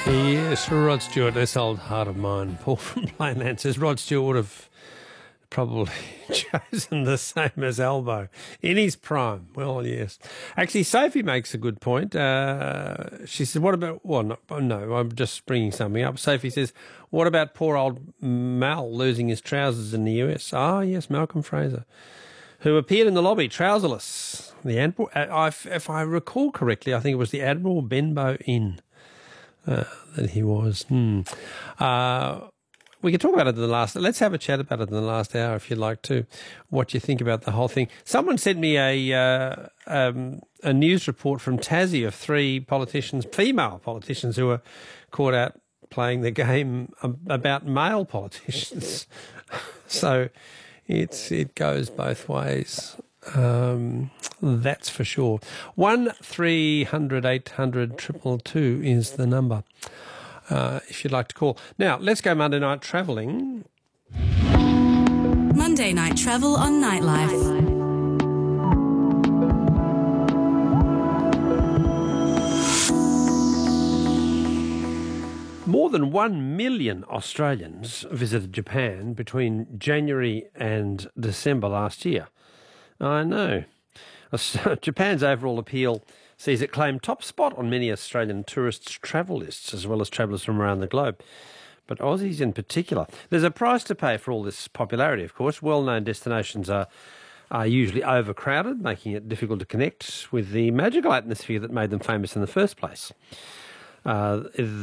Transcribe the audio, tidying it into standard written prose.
Yes, Rod Stewart, this old heart of mine. Paul from Plainland says Rod Stewart would have probably chosen the same as Albo in his prime. Well, yes. Actually, Sophie makes a good point. She says, what about, well, no, I'm just bringing something up. Sophie says, what about poor old Mal losing his trousers in the US? Ah, yes, Malcolm Fraser, who appeared in the lobby trouserless. The Admiral, if I recall correctly, I think it was the Admiral Benbow Inn. That he was. We could talk about it in the last. Let's have a chat about it in the last hour, if you'd like to. What you think about the whole thing? Someone sent me a news report from Tassie of 3 politicians, female politicians, who were caught out playing the game about male politicians. So it goes both ways. That's for sure. 1300 800 222 is the number, if you'd like to call. Now, let's go Monday night travelling. Monday night travel on Nightlife. More than 1 million Australians visited Japan between January and December last year. I know. Japan's overall appeal sees it claim top spot on many Australian tourists' travel lists, as well as travellers from around the globe. But Aussies in particular. There's a price to pay for all this popularity, of course. Well-known destinations are usually overcrowded, making it difficult to connect with the magical atmosphere that made them famous in the first place.